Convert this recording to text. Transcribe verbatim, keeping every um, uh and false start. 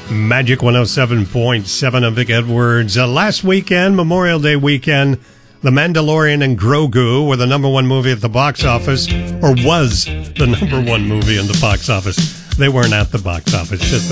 Magic one oh seven point seven. I'm Vic Edwards. Uh, last weekend, Memorial Day weekend, The Mandalorian and Grogu were the number one movie at the box office, or was the number one movie in the box office. They weren't at the box office, just